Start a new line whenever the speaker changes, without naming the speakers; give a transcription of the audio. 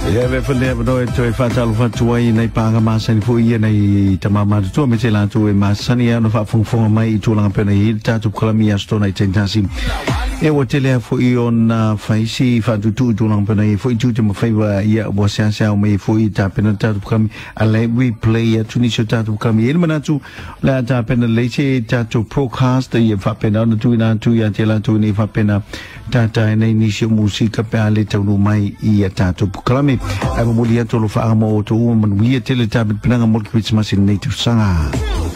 Ya be fende bado to fa tal fa tuai nei pa ma san fu ia nei tamama to me tela to e ma sania no fa fung mai to lang pe nei ta tu klami asto nei tentasi e o tele fu ion fa isi fa tu lang pe nei fu tu te mo fa ia bo sia sia me fu ta pe na ta tu klami ale we play tu ni ta tu klami e mana tu la ta pe na le che ta tu procast ia fa pe na tu ya tela tu ni fa pe na ta nei ni si musika pe ale tu mai ia ta tu klami ai mo lia tolo fa mo to mo lia tele tablet penanga mo Christmas in native sanga